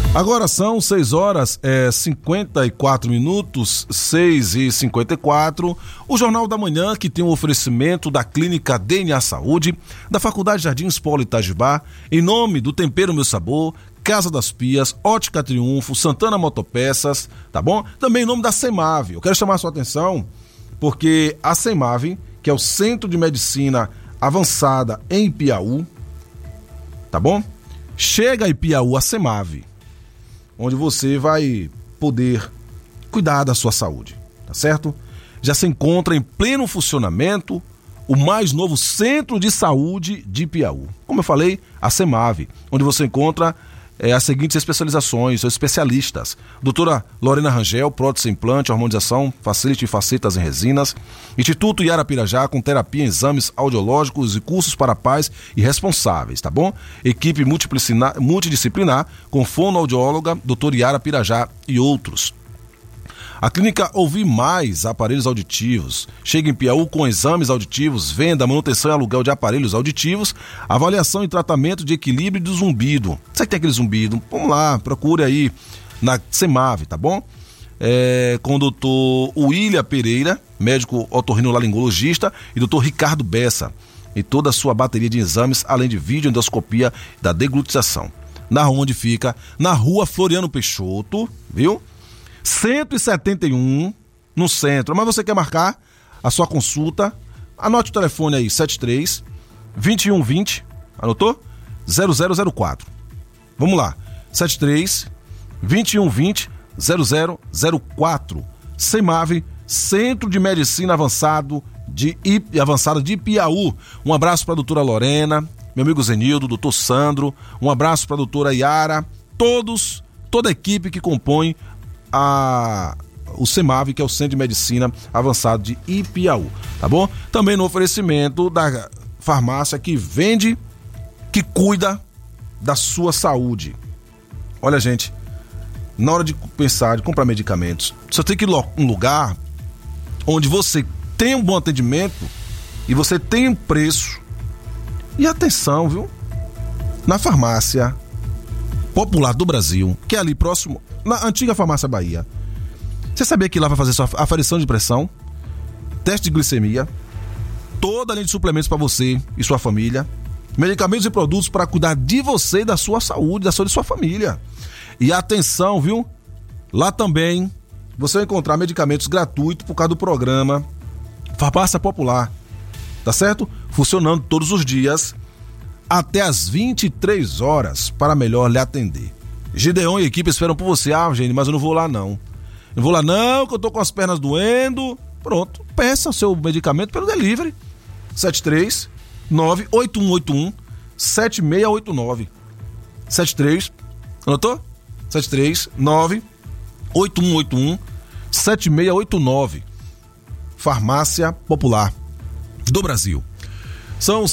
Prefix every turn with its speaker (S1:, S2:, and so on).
S1: Agora são 6 horas, 54 minutos, 6h54. O Jornal da Manhã, que tem um oferecimento da Clínica DNA Saúde, da Faculdade Jardins Polo Itajibá, em nome do Tempero Meu Sabor, Casa das Pias, Ótica Triunfo, Santana Motopeças, tá bom? Também em nome da CEMAV. Eu quero chamar a sua atenção, porque a CEMAV, que é o Centro de Medicina Avançada em Piauí, tá bom? Chega em Piauí a CEMAV, onde você vai poder cuidar da sua saúde, tá certo? Já se encontra em pleno funcionamento o mais novo Centro de Saúde de Piauí. Como eu falei, a CEMAV, onde você encontra as seguintes especializações, os especialistas: doutora Lorena Rangel, prótese implante, harmonização, facility e facetas em resinas. Instituto Iara Pirajá, com terapia em exames audiológicos e cursos para pais e responsáveis, tá bom? Equipe multidisciplinar, com fonoaudióloga, doutora Iara Pirajá e outros. A clínica Ouvir Mais Aparelhos Auditivos. Chega em Piauí com exames auditivos, venda, manutenção e aluguel de aparelhos auditivos, avaliação e tratamento de equilíbrio do zumbido. Você que tem aquele zumbido? Vamos lá, procure aí na CEMAV, tá bom? Com o doutor William Pereira, médico otorrinolaringologista, e doutor Ricardo Bessa, e toda a sua bateria de exames, além de videoendoscopia da deglutização. Na onde fica? Na rua Floriano Peixoto, viu? 171 no centro. Mas você quer marcar a sua consulta? Anote o telefone aí: 73 2120, anotou? 0004. Vamos lá: 73 2120 0004. CEMAV, Centro de Medicina Avançada de Piauí. Um abraço para a doutora Lorena, meu amigo Zenildo, doutor Sandro. Um abraço para a doutora Iara, toda a equipe que compõe o CEMAV, que é o Centro de Medicina Avançado de Ipiaú, tá bom? Também no oferecimento da farmácia que vende, que cuida da sua saúde. Olha, gente, na hora de pensar, de comprar medicamentos, você tem que ir em um lugar onde você tem um bom atendimento e você tem um preço. E atenção, viu? Na Farmácia Popular do Brasil, que é ali próximo, na antiga Farmácia Bahia. Você sabia que lá vai fazer sua aferição de pressão, teste de glicemia, toda a linha de suplementos para você e sua família, medicamentos e produtos para cuidar de você e da sua saúde, da saúde de sua família. E atenção, viu? Lá também você vai encontrar medicamentos gratuitos por causa do programa Farmácia Popular, tá certo? Funcionando todos os dias até às 23 horas para melhor lhe atender. Gideon e equipe esperam por você. Gente, mas eu não vou lá não. Não vou lá não, que eu tô com as pernas doendo. Pronto, peça o seu medicamento pelo delivery. 73 98181 7689. 73, anotou? 73 98181 7689. Farmácia Popular do Brasil. São